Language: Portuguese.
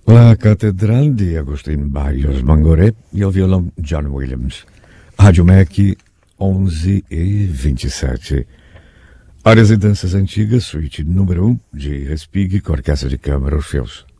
La Catedral de Agustín Barrios Mangoré e ao violão John Williams. Rádio MEC 11h27. Áreas e danças antigas, suíte número 1 de Respighi com Orquestra de Câmara Orfeus.